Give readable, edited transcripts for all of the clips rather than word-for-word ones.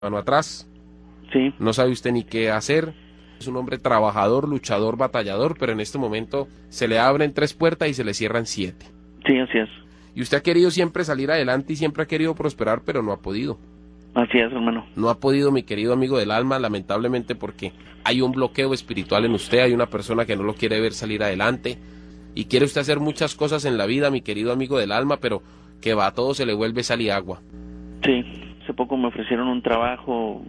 mano atrás, Sí, no sabe usted ni qué hacer, es un hombre trabajador, luchador, batallador, pero en este momento se le abren 3 puertas y se le cierran 7. sí, así es. Y usted ha querido siempre salir adelante y siempre ha querido prosperar, pero no ha podido. Así es, hermano. No ha podido, mi querido amigo del alma, lamentablemente porque hay un bloqueo espiritual en usted, hay una persona que no lo quiere ver salir adelante y quiere usted hacer muchas cosas en la vida, mi querido amigo del alma, pero que va, a todo se le vuelve sal y agua. Sí, hace poco me ofrecieron un trabajo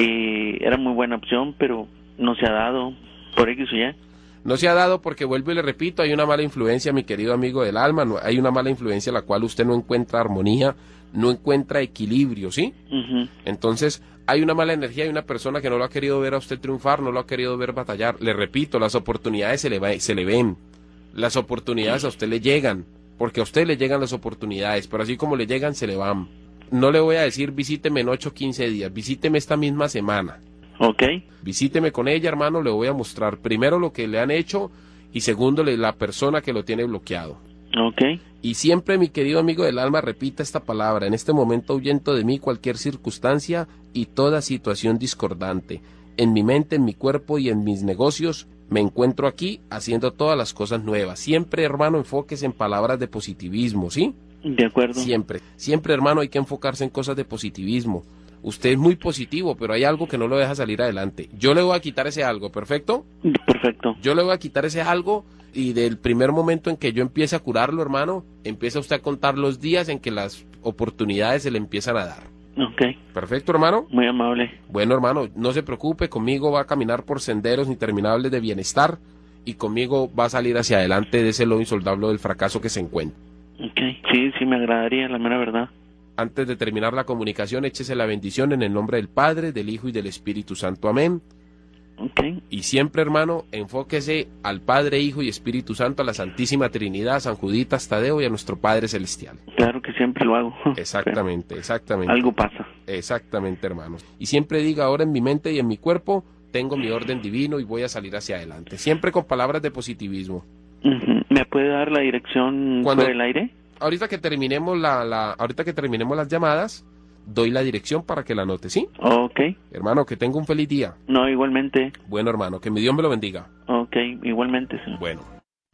y era muy buena opción, pero no se ha dado por X o Y. No se ha dado porque, vuelvo y le repito, hay una mala influencia, mi querido amigo del alma, hay una mala influencia en la cual usted no encuentra armonía, no encuentra equilibrio, ¿sí? Ujú. Entonces, hay una mala energía, hay una persona que no lo ha querido ver a usted triunfar, no lo ha querido ver batallar. Le repito, las oportunidades se le ven, las oportunidades a usted le llegan, porque a usted le llegan las oportunidades, pero así como le llegan, se le van. No le voy a decir visíteme en 8 o 15 días, visíteme esta misma semana. Ok, Visíteme con ella, hermano, le voy a mostrar primero lo que le han hecho y segundo la persona que lo tiene bloqueado. ok, Y siempre, mi querido amigo del alma, repita esta palabra: en este momento ahuyento de mí cualquier circunstancia y toda situación discordante. En mi mente, en mi cuerpo y en mis negocios me encuentro aquí haciendo todas las cosas nuevas. Siempre, hermano, enfóquese en palabras de positivismo, ¿sí? de acuerdo. Siempre, hermano, hay que enfocarse en cosas de positivismo. Usted es muy positivo, pero hay algo que no lo deja salir adelante. Yo le voy a quitar ese algo, ¿perfecto? Perfecto. Yo le voy a quitar ese algo y del primer momento en que yo empiece a curarlo, hermano, empieza usted a contar los días en que las oportunidades se le empiezan a dar. Ok, ¿Perfecto, hermano? muy amable. Bueno, hermano, no se preocupe, conmigo va a caminar por senderos interminables de bienestar y conmigo va a salir hacia adelante de ese lodo insoldable del fracaso que se encuentra. Ok, sí, me agradaría, la mera verdad. Antes de terminar la comunicación, échese la bendición en el nombre del Padre, del Hijo y del Espíritu Santo. Amén. Ok, Y siempre, hermano, enfóquese al Padre, Hijo y Espíritu Santo, a la Santísima Trinidad, a San Juditas Tadeo y a nuestro Padre Celestial. claro que siempre lo hago. Exactamente, exactamente. Pero algo pasa. Exactamente, hermanos. Y siempre diga: ahora en mi mente y en mi cuerpo tengo mi orden divino y voy a salir hacia adelante. Siempre con palabras de positivismo. Ujú. ¿Me puede dar la dirección Cuando- por el aire? Ahorita que terminemos ahorita que terminemos las llamadas, doy la dirección para que la anote, ¿sí? Ok, Hermano, que tenga un feliz día. no, igualmente. Bueno, hermano, que mi Dios me lo bendiga. Ok, igualmente, sí. Bueno.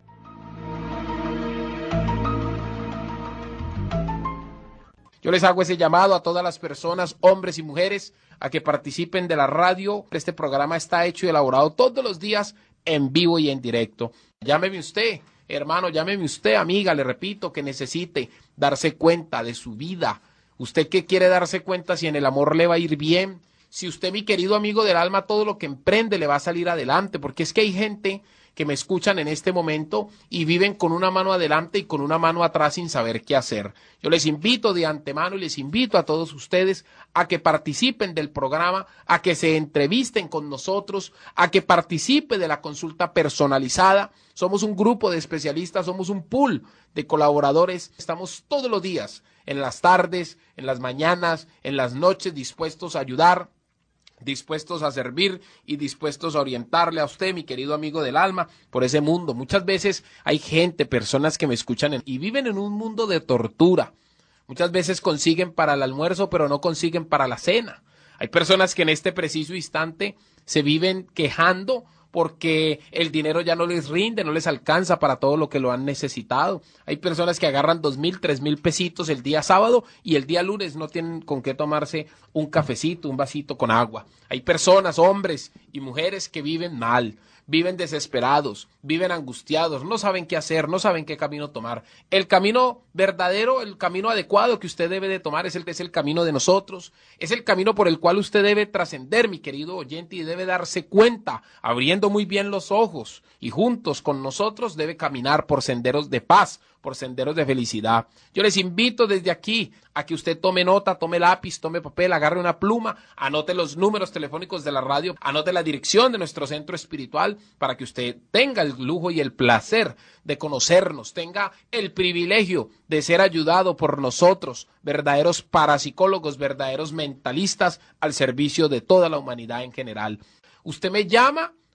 Yo les hago ese llamado a todas las personas, hombres y mujeres, a que participen de la radio. Este programa está hecho y elaborado todos los días en vivo y en directo. Llámeme usted, hermano, llámeme usted, amiga, le repito, que necesite darse cuenta de su vida. ¿Usted qué quiere darse cuenta si en el amor le va a ir bien? Si usted, mi querido amigo del alma, todo lo que emprende le va a salir adelante, porque es que hay gente que me escuchan en este momento y viven con una mano adelante y con una mano atrás sin saber qué hacer. Yo les invito de antemano y les invito a todos ustedes a que participen del programa, a que se entrevisten con nosotros, a que participe de la consulta personalizada. Somos un grupo de especialistas, somos un pool de colaboradores. Estamos todos los días, en las tardes, en las mañanas, en las noches, dispuestos a ayudar, dispuestos a servir y dispuestos a orientarle a usted, mi querido amigo del alma, por ese mundo. Muchas veces hay gente, personas que me escuchan y viven en un mundo de tortura. Muchas veces consiguen para el almuerzo, pero no consiguen para la cena. Hay personas que en este preciso instante se viven quejando porque el dinero ya no les rinde, no les alcanza para todo lo que lo han necesitado. Hay personas que agarran 2,000, 3,000 pesitos el día sábado y el día lunes no tienen con qué tomarse un cafecito, un vasito con agua. Hay personas, hombres y mujeres que viven mal, viven desesperados, viven angustiados, no saben qué hacer, no saben qué camino tomar. El camino verdadero, el camino adecuado que usted debe de tomar es el camino de nosotros, es el camino por el cual usted debe trascender, mi querido oyente, y debe darse cuenta, abriendo muy bien los ojos, y juntos con nosotros debe caminar por senderos de paz, por senderos de felicidad. Yo les invito desde aquí a que usted tome nota, tome lápiz, tome papel, agarre una pluma, anote los números telefónicos de la radio, anote la dirección de nuestro centro espiritual para que usted tenga el lujo y el placer de conocernos, tenga el privilegio de ser ayudado por nosotros, verdaderos parapsicólogos, verdaderos mentalistas al servicio de toda la humanidad en general. Usted me llama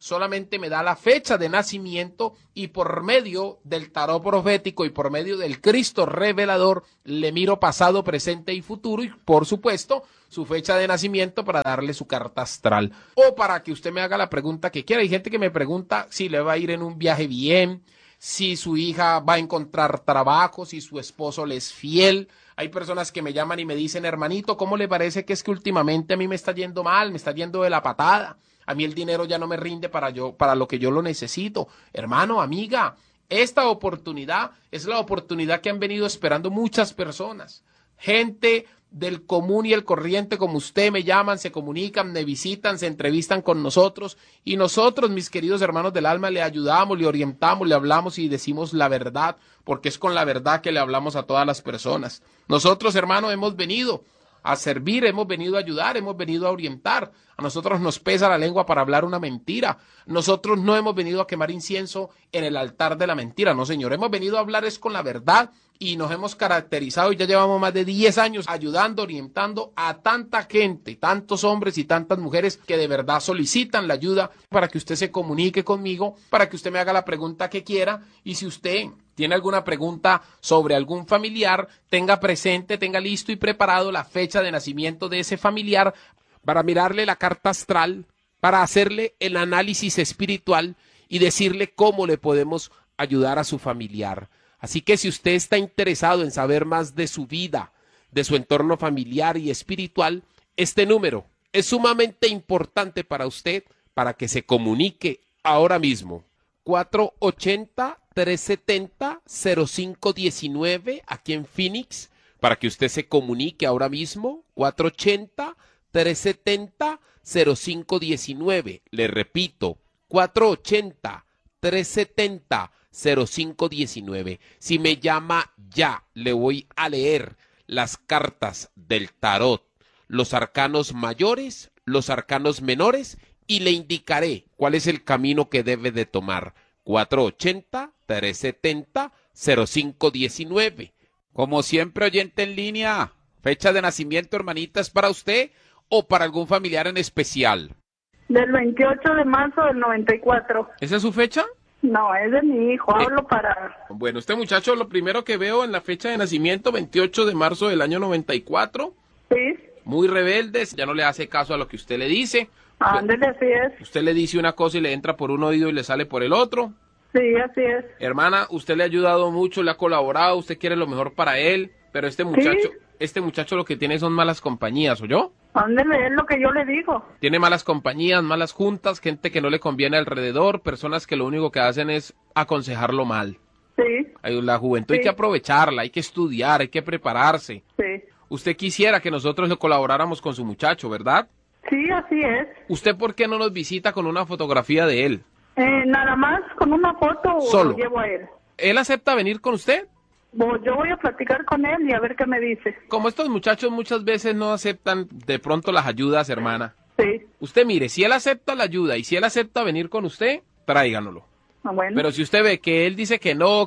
solamente me da la fecha de nacimiento y por medio del tarot profético y por medio del Cristo revelador le miro pasado, presente y futuro y por supuesto su fecha de nacimiento para darle su carta astral o para que usted me haga la pregunta que quiera. Hay gente que me pregunta si le va a ir en un viaje bien, si su hija va a encontrar trabajo, si su esposo le es fiel. Hay personas que me llaman y me dicen, hermanito, ¿cómo le parece que es que últimamente a mí me está yendo mal, me está yendo de la patada? A mí el dinero ya no me rinde para lo que yo lo necesito. Hermano, amiga, esta oportunidad es la oportunidad que han venido esperando muchas personas. Gente del común y el corriente como usted me llaman, se comunican, me visitan, se entrevistan con nosotros y nosotros, mis queridos hermanos del alma, le ayudamos, le orientamos, le hablamos y decimos la verdad, porque es con la verdad que le hablamos a todas las personas. Nosotros, hermanos, hemos venido a servir, hemos venido a ayudar, hemos venido a orientar. A nosotros nos pesa la lengua para hablar una mentira. Nosotros no hemos venido a quemar incienso en el altar de la mentira, no señor. Hemos venido a hablar es con la verdad y nos hemos caracterizado y ya llevamos más de 10 años ayudando, orientando a tanta gente, tantos hombres y tantas mujeres que de verdad solicitan la ayuda para que usted se comunique conmigo, para que usted me haga la pregunta que quiera y si usted tiene alguna pregunta sobre algún familiar, tenga presente, tenga listo y preparado la fecha de nacimiento de ese familiar para mirarle la carta astral, para hacerle el análisis espiritual y decirle cómo le podemos ayudar a su familiar. Así que si usted está interesado en saber más de su vida, de su entorno familiar y espiritual, este número es sumamente importante para usted para que se comunique ahora mismo. 480-370-0519 aquí en Phoenix, para que usted se comunique ahora mismo. 480-370-0519. Le repito, 480-370-0519. Si me llama ya, le voy a leer las cartas del tarot, los arcanos mayores, los arcanos menores, y le indicaré cuál es el camino que debe de tomar. 480-370-0519. Como siempre, oyente en línea, fecha de nacimiento, hermanita, ¿es para usted o para algún familiar en especial? Del 28 de marzo del 94. ¿Esa es su fecha? No, es de mi hijo, hablo para... Bueno, este muchacho, lo primero que veo en la fecha de nacimiento, 28 de marzo del año 94. Sí. Muy rebeldes, ya no le hace caso a lo que usted le dice. Ándale, así es. Usted le dice una cosa y le entra por un oído y le sale por el otro. Sí, así es. Hermana, usted le ha ayudado mucho, le ha colaborado, usted quiere lo mejor para él, pero este muchacho lo que tiene son malas compañías, ¿oyó? Ándale, es lo que yo le digo. Tiene malas compañías, malas juntas, gente que no le conviene alrededor, personas que lo único que hacen es aconsejarlo mal. Sí. La juventud Sí. hay que aprovecharla, hay que estudiar, hay que prepararse. Sí. Usted quisiera que nosotros le colaboráramos con su muchacho, ¿verdad? Sí, así es. ¿Usted por qué no nos visita con una fotografía de él? Nada más con una foto Solo. lo llevo a él. ¿Él acepta venir con usted? Yo voy a platicar con él y a ver qué me dice. Como estos muchachos muchas veces no aceptan de pronto las ayudas, hermana. Sí. Usted mire, si él acepta la ayuda y si él acepta venir con usted, tráiganoslo. Bueno. Pero si usted ve que él dice que no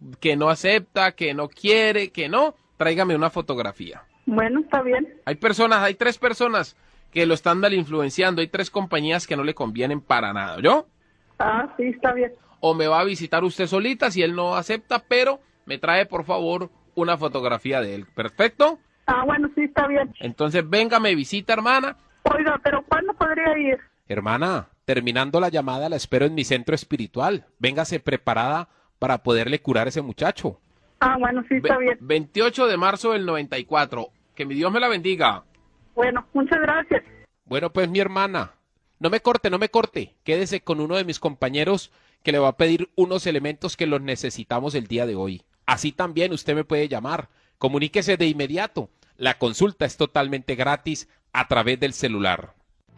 acepta, que no quiere, que no, tráigame una fotografía. Bueno, está bien. Hay 3 personas que lo están mal influenciando, hay 3 compañías que no le convienen para nada, ¿yo? Ah, sí, está bien. O me va a visitar usted solita si él no acepta, pero me trae por favor una fotografía de él. ¿Perfecto? Ah, bueno, sí, está bien. Entonces venga, me visita, hermana. Oiga, pero ¿cuándo podría ir? Hermana, terminando la llamada la espero en mi centro espiritual. Véngase preparada para poderle curar a ese muchacho. Ah, bueno, sí, está bien. 28 de marzo del 94. Que mi Dios me la bendiga. Bueno, muchas gracias. Bueno, pues mi hermana, no me corte. Quédese con uno de mis compañeros que le va a pedir unos elementos que los necesitamos el día de hoy. Así también usted me puede llamar. Comuníquese de inmediato. La consulta es totalmente gratis a través del celular.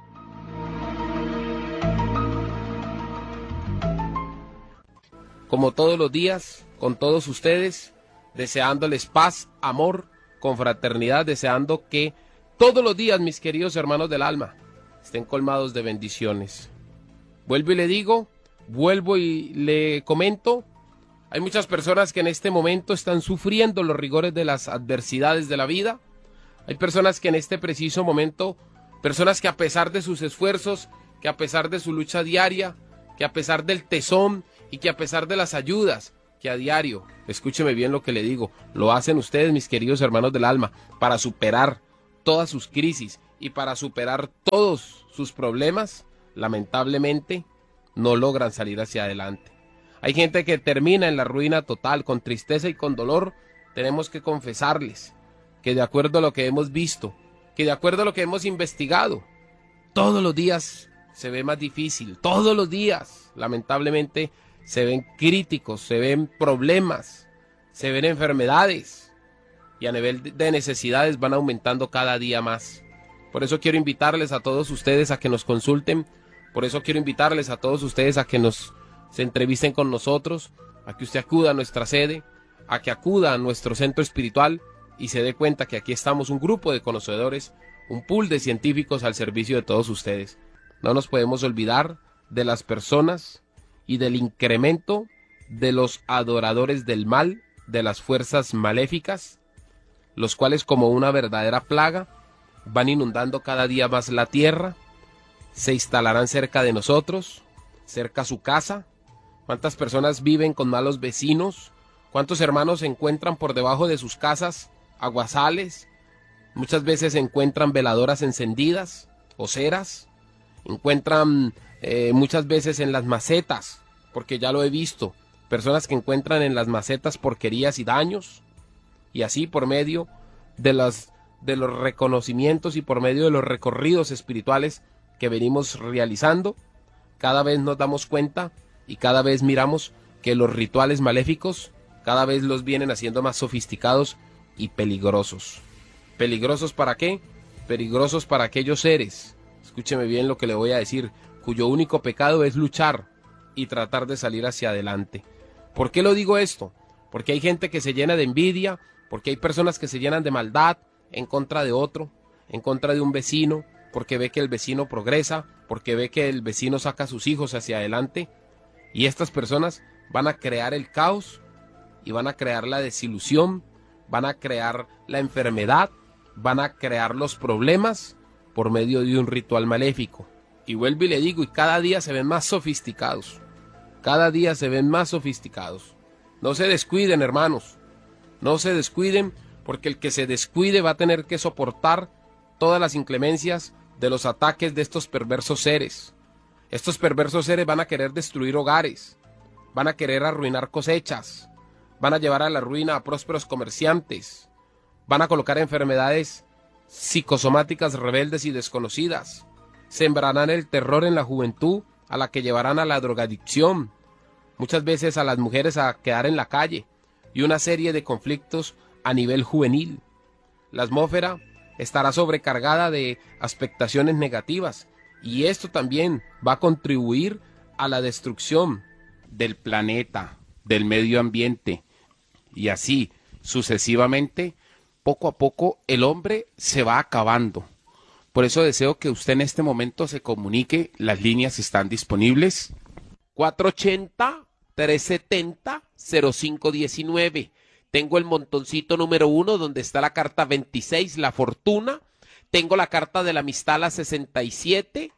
Como todos los días, con todos ustedes, deseándoles paz, amor, confraternidad, deseando que todos los días, mis queridos hermanos del alma, estén colmados de bendiciones. Vuelvo y le digo, vuelvo y le comento, hay muchas personas que en este momento están sufriendo los rigores de las adversidades de la vida. Hay personas que en este preciso momento, personas que a pesar de sus esfuerzos, que a pesar de su lucha diaria, que a pesar del tesón y que a pesar de las ayudas que a diario, escúcheme bien lo que le digo, lo hacen ustedes, mis queridos hermanos del alma, para superar todas sus crisis y para superar todos sus problemas, lamentablemente no logran salir hacia adelante. Hay gente que termina en la ruina total, con tristeza y con dolor. Tenemos que confesarles que de acuerdo a lo que hemos visto, que de acuerdo a lo que hemos investigado, todos los días se ve más difícil, todos los días, lamentablemente, se ven críticos, se ven problemas, se ven enfermedades y a nivel de necesidades van aumentando cada día más. Por eso quiero invitarles a todos ustedes a que nos consulten, por eso quiero invitarles a todos ustedes a que se entrevisten con nosotros, a que usted acuda a nuestra sede, a que acuda a nuestro centro espiritual y se dé cuenta que aquí estamos un grupo de conocedores, un pool de científicos al servicio de todos ustedes. No nos podemos olvidar de las personas y del incremento de los adoradores del mal, de las fuerzas maléficas, los cuales como una verdadera plaga van inundando cada día más la tierra, se instalarán cerca de nosotros, cerca a su casa. ¿Cuántas personas viven con malos vecinos? ¿Cuántos hermanos se encuentran por debajo de sus casas aguazales? Muchas veces se encuentran veladoras encendidas o ceras. Encuentran muchas veces en las macetas, porque ya lo he visto, personas que encuentran en las macetas porquerías y daños, y así por medio de los reconocimientos y por medio de los recorridos espirituales que venimos realizando, cada vez nos damos cuenta y cada vez miramos que los rituales maléficos cada vez los vienen haciendo más sofisticados y peligrosos. ¿Peligrosos para qué? Peligrosos para aquellos seres, escúcheme bien lo que le voy a decir, cuyo único pecado es luchar y tratar de salir hacia adelante. ¿Por qué lo digo esto? Porque hay gente que se llena de envidia, porque hay personas que se llenan de maldad en contra de otro, en contra de un vecino, porque ve que el vecino progresa, porque ve que el vecino saca a sus hijos hacia adelante, y estas personas van a crear el caos y van a crear la desilusión, van a crear la enfermedad, van a crear los problemas por medio de un ritual maléfico. Y vuelvo y le digo, y cada día se ven más sofisticados, cada día se ven más sofisticados. No se descuiden, hermanos, no se descuiden, porque el que se descuide va a tener que soportar todas las inclemencias de los ataques de estos perversos seres. Estos perversos seres van a querer destruir hogares, van a querer arruinar cosechas, van a llevar a la ruina a prósperos comerciantes, van a colocar enfermedades psicosomáticas rebeldes y desconocidas, sembrarán el terror en la juventud, a la que llevarán a la drogadicción, muchas veces a las mujeres a quedar en la calle, y una serie de conflictos a nivel juvenil. La atmósfera estará sobrecargada de expectaciones negativas, y esto también va a contribuir a la destrucción del planeta, del medio ambiente, y así sucesivamente, poco a poco el hombre se va acabando. Por eso deseo que usted en este momento se comunique, las líneas están disponibles. 480-370-0519. Tengo el montoncito número 1 donde está la carta 26, la fortuna. Tengo la carta de la amistad, la 67,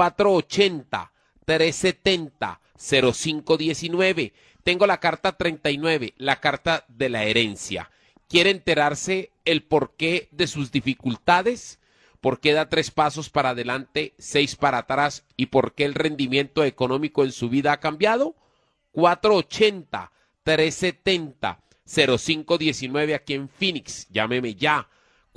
480-370-0519. Tengo la carta 39, la carta de la herencia. ¿Quiere enterarse el porqué de sus dificultades? ¿Por qué da 3 pasos para adelante, 6 para atrás? ¿Y por qué el rendimiento económico en su vida ha cambiado? 480-370-0519 aquí en Phoenix. Llámeme ya.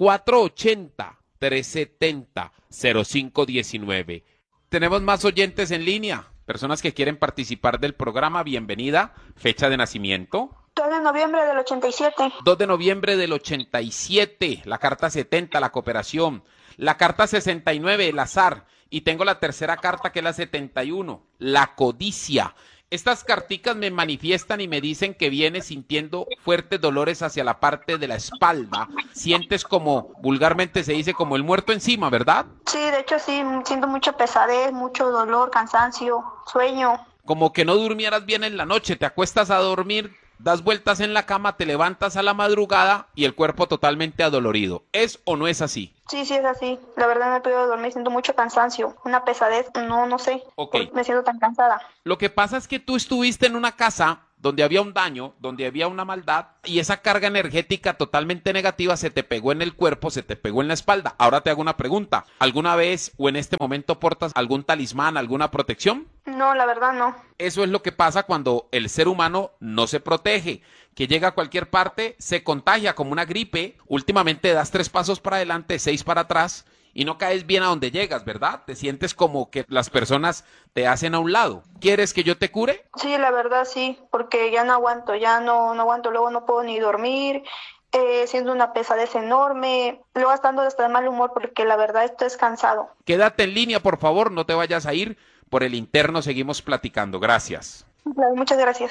480-370-0519. Tenemos más oyentes en línea. Personas que quieren participar del programa. Bienvenida. Fecha de nacimiento. 2 de noviembre del 87. 2 de noviembre del 87. La carta 70, la cooperación. La carta 69, el azar. Y tengo la tercera carta que es la 71, la codicia. Estas carticas me manifiestan y me dicen que vienes sintiendo fuertes dolores hacia la parte de la espalda. Sientes como, vulgarmente se dice, como el muerto encima, ¿verdad? Sí, de hecho sí, siento mucha pesadez, mucho dolor, cansancio, sueño. Como que no durmieras bien en la noche, te acuestas a dormir das vueltas en la cama, te levantas a la madrugada y el cuerpo totalmente adolorido. ¿Es o no es así? Sí, sí es así. La verdad no he podido dormir, siento mucho cansancio, una pesadez, no sé. Ok. ¿Por qué me siento tan cansada? Lo que pasa es que tú estuviste en una casa donde había un daño, donde había una maldad, y esa carga energética totalmente negativa se te pegó en el cuerpo, se te pegó en la espalda. Ahora te hago una pregunta. ¿Alguna vez o en este momento portas algún talismán, alguna protección? No, la verdad no. Eso es lo que pasa cuando el ser humano no se protege, que llega a cualquier parte, se contagia como una gripe. Últimamente das 3 pasos para adelante, 6 para atrás, y no caes bien a donde llegas, ¿verdad? Te sientes como que las personas te hacen a un lado. ¿Quieres que yo te cure? Sí, la verdad sí, porque ya no aguanto, no aguanto, luego no puedo ni dormir, siento una pesadez enorme, luego estando hasta de mal humor porque la verdad esto es cansado. Quédate en línea, por favor, no te vayas a ir. Por el interno seguimos platicando. Gracias. Claro, muchas gracias.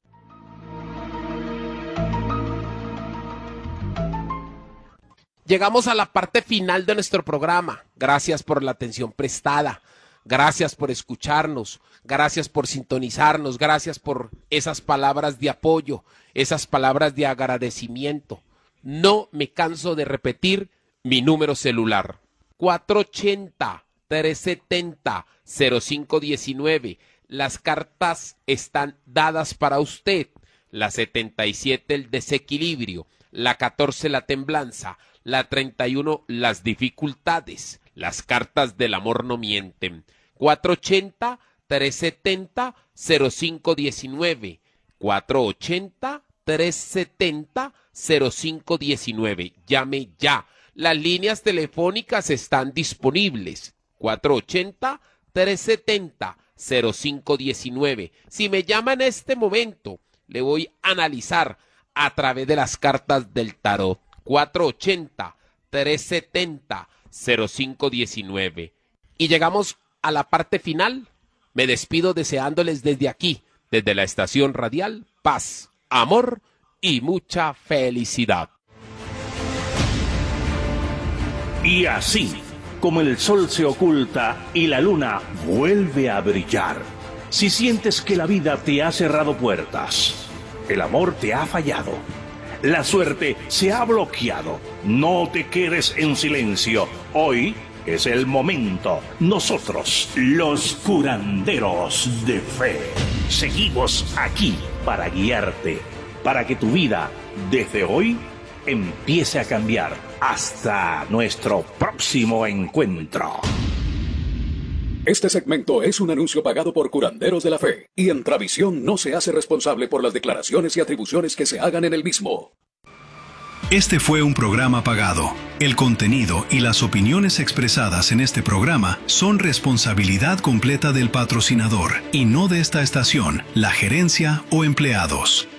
Llegamos a la parte final de nuestro programa. Gracias por la atención prestada. Gracias por escucharnos. Gracias por sintonizarnos. Gracias por esas palabras de apoyo, esas palabras de agradecimiento. No me canso de repetir mi número celular. 480-370-0519. Las cartas están dadas para usted. La 77, el desequilibrio. La 14, la temblanza. La 31, las dificultades. Las cartas del amor no mienten. 480-370-0519. 480-370-0519. Llame ya. Las líneas telefónicas están disponibles. 480-370-0519. Si me llama en este momento, le voy a analizar a través de las cartas del tarot. 480-370-0519. Y llegamos a la parte final. Me despido deseándoles desde aquí, desde la estación radial, paz, amor y mucha felicidad. Y así, como el sol se oculta y la luna vuelve a brillar, si sientes que la vida te ha cerrado puertas, el amor te ha fallado, la suerte se ha bloqueado, no te quedes en silencio. Hoy es el momento. Nosotros, los curanderos de fe, seguimos aquí para guiarte, para que tu vida, desde hoy, empiece a cambiar. Hasta nuestro próximo encuentro. Este segmento es un anuncio pagado por Curanderos de la Fe, y Entravisión no se hace responsable por las declaraciones y atribuciones que se hagan en el mismo. Este fue un programa pagado. El contenido y las opiniones expresadas en este programa son responsabilidad completa del patrocinador y no de esta estación, la gerencia o empleados.